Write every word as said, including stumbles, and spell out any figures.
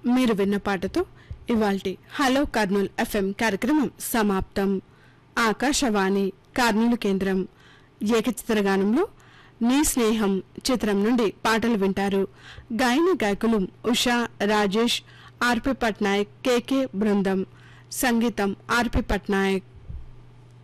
మీరు విన్న పాటతో ఇవాల్టి హలో కర్నూల్ ఎఫ్ఎం కార్యక్రమం సమాప్తం. ఆకాశవాణి కర్నూలు కేంద్రం. ఏకచిత్రగానంలో నీ స్నేహం చిత్రం నుండి పాటలు వింటారు. గాయని గాయకులు ఉషా, రాజేష్, ఆర్పి పట్నాయక్, కెకే బృందం. సంగీతం ఆర్పి పట్నాయక్.